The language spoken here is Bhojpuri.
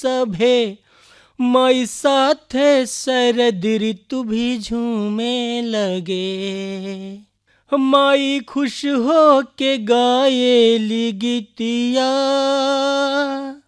सभे मई साथे शरद ऋतु भी झूमे लगे। माई खुश हो के गाएली गीतिया,